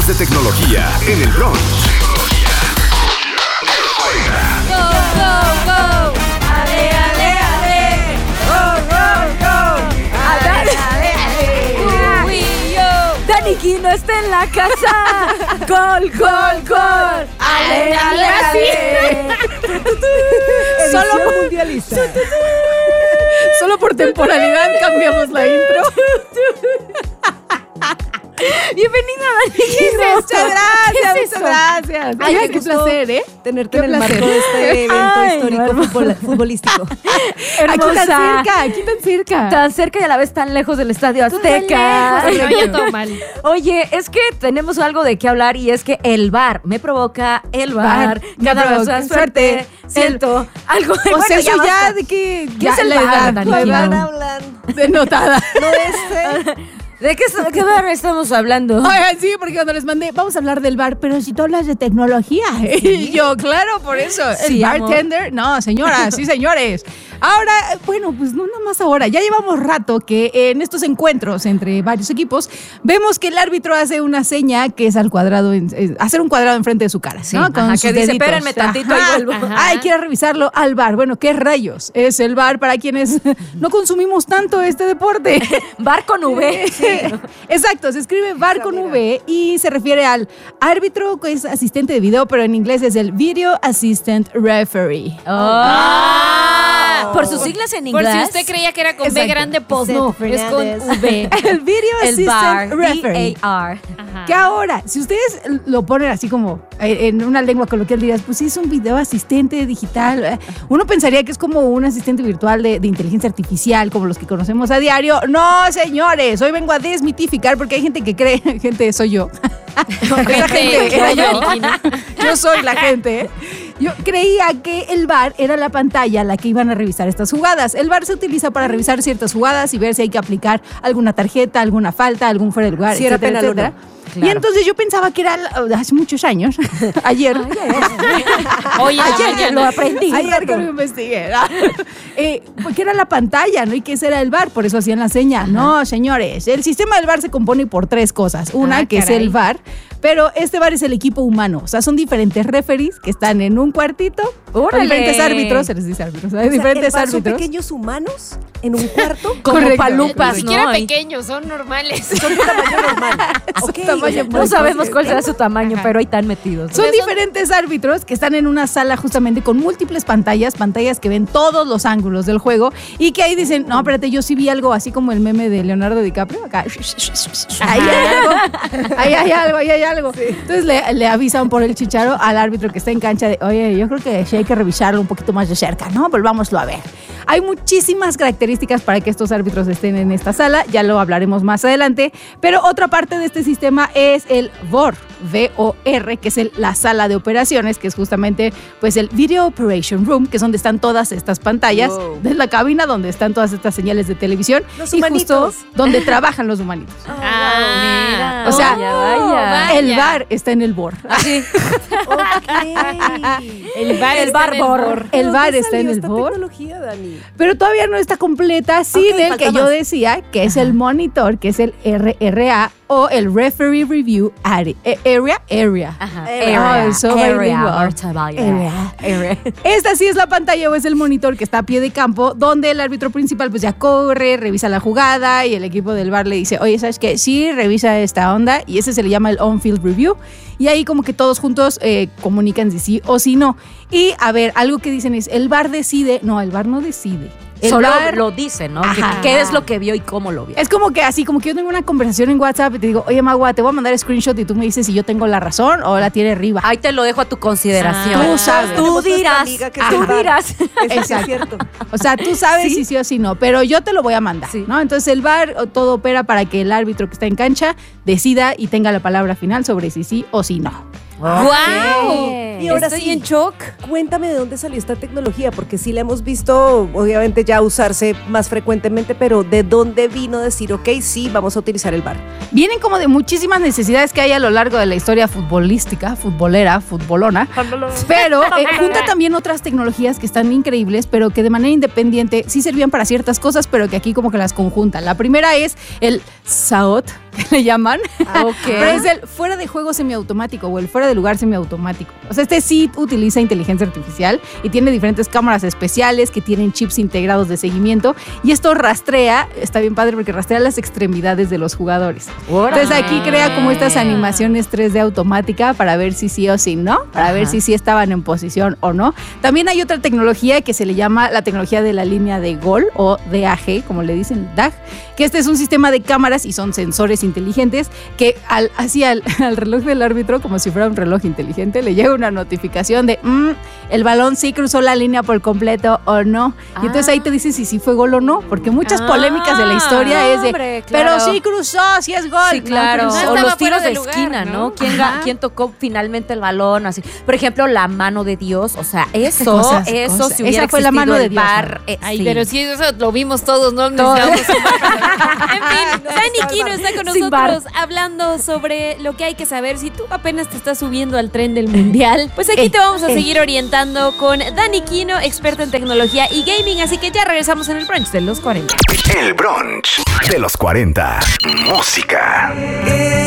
noticias de tecnología en el brunch. Go, go, go. Ale, ale, ale. Go, go, go. Ale, ale, ale. Uy, yo. Dani Quino está en la casa. Gol, gol, gol. Ale, ale, ale. Solo mundialista. Solo por temporalidad cambiamos la intro. Bienvenida, Dani Quino. Muchas gracias. Ay, Ay, qué placer, ¿eh? Tenerte Qué en el placer. marco de este evento Ay, histórico futbolístico. Hermosa. Aquí tan cerca. Tan cerca y a la vez tan lejos del Estadio Azteca. No, ya todo mal. Oye, es que tenemos algo de qué hablar y es que el bar me provoca el bar. Me Cada vez provoca más suerte. Siento algo de O sea, eso basta. ya de que ¿Qué ya es el la bar, edad, Dani la Quino? edad Hablan. denotada. No es ¿De qué bar estamos hablando? Oigan, sí, porque cuando les mandé, vamos a hablar del bar, pero si tú hablas de tecnología. Y yo, claro, por eso. Sí, el amor. bartender, no, señoras, sí, señores. Ahora, bueno, pues no nada más ahora. Ya llevamos rato que en estos encuentros entre varios equipos vemos que el árbitro hace una seña que es al cuadrado, hacer un cuadrado enfrente de su cara, Sí, ¿no? ajá, que sus dice, deditos. espérenme tantito, ahí vuelvo. Ajá. Ay, quiero revisarlo al bar. Bueno, ¿qué rayos es el bar para quienes no consumimos tanto este deporte? Bar con V. Exacto, se escribe bar con V y se refiere al árbitro que es asistente de video, pero en inglés es el Video Assistant Referee. Por sus siglas en Por inglés. si usted creía que era con B Exacto. grande, pues no, Vicente es con Fernández. V. El Video El bar. Assistant Referee. B-A-R. Ajá. Que ahora, si ustedes lo ponen así como en una lengua coloquial, dirás, pues sí, es un video asistente digital. Uno pensaría que es como un asistente virtual de inteligencia artificial, como los que conocemos a diario. No, señores, hoy vengo a desmitificar porque hay gente que cree, gente soy yo. Esa gente era yo. Yo soy la gente. Yo creía que el VAR era la pantalla a la que iban a revisar estas jugadas. El VAR se utiliza para revisar ciertas jugadas y ver si hay que aplicar alguna tarjeta, alguna falta, algún fuera de lugar, Si era etcétera, penal o no. etcétera. Claro. Y entonces yo pensaba que era hace muchos años, ayer. Hoy en la Ayer mañana. lo aprendí. Ayer que lo investigué, porque era la pantalla, ¿no? Y que ese era el VAR, por eso hacían la seña. No, señores, el sistema del VAR se compone por tres cosas. Una, que caray. es el VAR, pero este VAR es el equipo humano. O sea, son diferentes referees que están en un cuartito, con ¡Órale! diferentes árbitros, se les dice árbitros, hay O sea, diferentes el bar son árbitros. pequeños humanos en un cuarto. Como Correcto. palupas, Ni ¿no? siquiera Ahí. pequeños, son normales. Son de tamaño normal. Ok, tamaño o sea, muy No sabemos cuál será su tamaño, pero ahí están metidos. Son diferentes árbitros que están en una sala justamente con múltiples pantallas que ven todos los ángulos del juego y que ahí dicen, no, espérate, yo sí vi algo así como el meme de Leonardo DiCaprio, acá, ahí hay algo. Entonces le avisan por el chicharo al árbitro que está en cancha de, oye, yo creo que sí hay que revisarlo un poquito más de cerca, ¿no? Volvámoslo a ver. Hay muchísimas características para que estos árbitros estén en esta sala, ya lo hablaremos más adelante, pero otra parte de este sistema es el VOR, V-O-R, que es la sala de operaciones, que es justamente pues el Video Operation Room, que es donde están todas estas pantallas, Wow. de la cabina donde están todas estas señales de televisión Los y humanitos. justo donde trabajan los humanitos. Ah, O sea, vaya. El VAR está en el VOR. El bar El está bar en el bor. bor. El VAR está en el esta VOR. tecnología, Dani? Pero todavía no está completa sin Ok, el falta que yo más. decía, que es el monitor, que es el RRA o el Referee Review Area. Ajá. Ay, so bilingual. Area. Esta sí es la pantalla o es el monitor que está a pie de campo, donde el árbitro principal pues ya corre, revisa la jugada y el equipo del VAR le dice, oye, ¿sabes qué? Sí, revisa esta onda y ese se le llama el on-field review y ahí como que todos juntos comunican si sí o si no. Y a ver, algo que dicen es, el VAR decide, no, el VAR no decide. El Solo VAR lo dice, ¿no? Ajá. ¿Qué es lo que vio y cómo lo vio? es como que así, como que yo tengo una conversación en WhatsApp y te digo, oye, Magua, te voy a mandar screenshot y tú me dices si yo tengo la razón o la tiene arriba. Ahí te lo dejo a tu consideración. Ah, tú sabes. Tú Tenemos nuestra dirás. amiga que es Tú el bar. dirás. Eso sí es Exacto. cierto. O sea, tú sabes si sí o si no, pero yo te lo voy a mandar, Sí. ¿no? Entonces el VAR todo opera para que el árbitro que está en cancha decida y tenga la palabra final sobre si sí o si no. ¡Guau! Y ahora Estoy sí. en shock. Cuéntame de dónde salió esta tecnología, porque sí la hemos visto, obviamente, ya usarse más frecuentemente, pero ¿de dónde vino decir, ok, sí, vamos a utilizar el VAR? Vienen como de muchísimas necesidades que hay a lo largo de la historia futbolística, futbolera, futbolona. Pero junta también otras tecnologías que están increíbles, pero que de manera independiente sí servían para ciertas cosas, pero que aquí como que las conjuntan. La primera es el SAOT, que le llaman. Pero es el fuera de juego semiautomático o el fuera de lugar semiautomático. O sea, este sí utiliza inteligencia artificial y tiene diferentes cámaras especiales que tienen chips integrados de seguimiento y esto rastrea, está bien padre porque rastrea las extremidades de los jugadores. Entonces aquí crea como estas animaciones 3D automática para ver si sí o si no, para ver si sí estaban en posición o no. También hay otra tecnología que se le llama la tecnología de la línea de gol o DAG, como le dicen, DAG, que este es un sistema de cámaras y son sensores inteligentes que al reloj del árbitro, como si fuera un reloj inteligente, le llega una notificación de el balón sí cruzó la línea por completo o no. Y entonces ahí te dice si sí fue gol o no, porque muchas polémicas de la historia es de, hombre, claro. pero sí cruzó, sí es gol. Sí, claro. No cruzó. No O estaba los tiros fuera de de lugar, esquina, ¿no? ¿no? ¿Quién tocó finalmente el balón? Así. Por ejemplo, la mano de Dios. O sea, eso, Cosas. si hubiera Esa fue la existido mano de el Dios, VAR, Ay, sí. pero sí, eso lo vimos todos, ¿no? Necesitamos un VAR. En fin, Dani Quino está con Sin VAR. nosotros hablando sobre lo que hay que saber si tú apenas te estás subiendo al tren del mundial. Pues aquí te vamos a seguir orientando con Dani Quino, experta en tecnología y gaming, así que ya regresamos en el brunch de los 40. El brunch de los 40. Música.